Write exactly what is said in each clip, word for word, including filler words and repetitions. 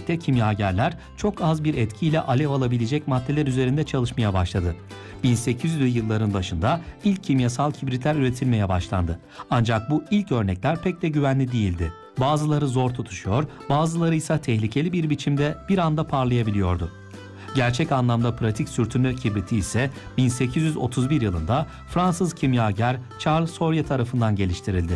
birlikte kimyagerler çok az bir etkiyle alev alabilecek maddeler üzerinde çalışmaya başladı. bin sekiz yüzlü yılların başında ilk kimyasal kibritler üretilmeye başlandı. Ancak bu ilk örnekler pek de güvenli değildi. Bazıları zor tutuşuyor, bazıları ise tehlikeli bir biçimde bir anda parlayabiliyordu. Gerçek anlamda pratik sürtünme kibriti ise bin sekiz yüz otuz bir yılında Fransız kimyager Charles Fourier tarafından geliştirildi.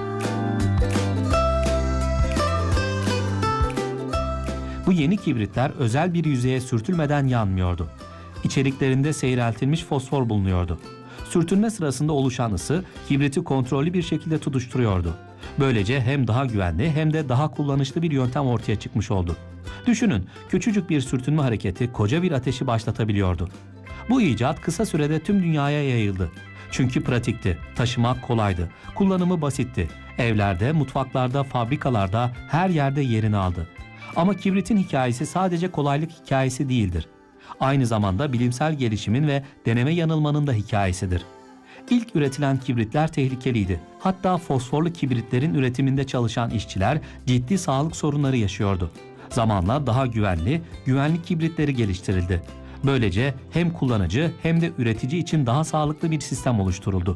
Bu yeni kibritler özel bir yüzeye sürtülmeden yanmıyordu. İçeriklerinde seyreltilmiş fosfor bulunuyordu. Sürtünme sırasında oluşan ısı kibriti kontrollü bir şekilde tutuşturuyordu. Böylece hem daha güvenli hem de daha kullanışlı bir yöntem ortaya çıkmış oldu. Düşünün, küçücük bir sürtünme hareketi koca bir ateşi başlatabiliyordu. Bu icat kısa sürede tüm dünyaya yayıldı. Çünkü pratikti, taşımak kolaydı, kullanımı basitti. Evlerde, mutfaklarda, fabrikalarda her yerde yerini aldı. Ama kibritin hikayesi sadece kolaylık hikayesi değildir. Aynı zamanda bilimsel gelişimin ve deneme yanılmanın da hikayesidir. İlk üretilen kibritler tehlikeliydi. Hatta fosforlu kibritlerin üretiminde çalışan işçiler ciddi sağlık sorunları yaşıyordu. Zamanla daha güvenli, güvenli kibritleri geliştirildi. Böylece hem kullanıcı hem de üretici için daha sağlıklı bir sistem oluşturuldu.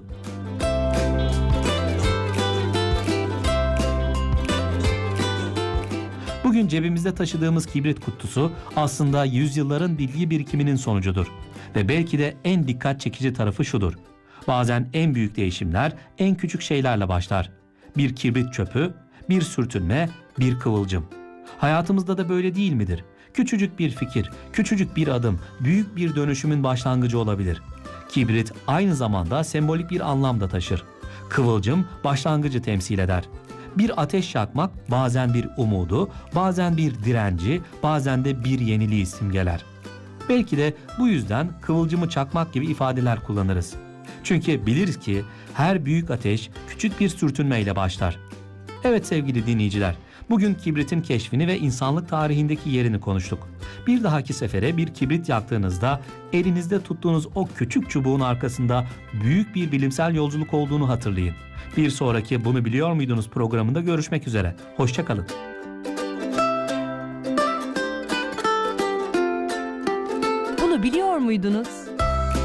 Bugün cebimizde taşıdığımız kibrit kutusu aslında yüzyılların bilgi birikiminin sonucudur. Ve belki de en dikkat çekici tarafı şudur. Bazen en büyük değişimler en küçük şeylerle başlar. Bir kibrit çöpü, bir sürtünme, bir kıvılcım. Hayatımızda da böyle değil midir? Küçücük bir fikir, küçücük bir adım, büyük bir dönüşümün başlangıcı olabilir. Kibrit aynı zamanda sembolik bir anlam da taşır. Kıvılcım başlangıcı temsil eder. Bir ateş yakmak bazen bir umudu, bazen bir direnci, bazen de bir yeniliği simgeler. Belki de bu yüzden kıvılcımı çakmak gibi ifadeler kullanırız. Çünkü biliriz ki her büyük ateş küçük bir sürtünmeyle başlar. Evet sevgili dinleyiciler, bugün kibritin keşfini ve insanlık tarihindeki yerini konuştuk. Bir dahaki sefere bir kibrit yaktığınızda elinizde tuttuğunuz o küçük çubuğun arkasında büyük bir bilimsel yolculuk olduğunu hatırlayın. Bir sonraki Bunu Biliyor Muydunuz programında görüşmek üzere. Hoşça kalın. Bunu biliyor muydunuz?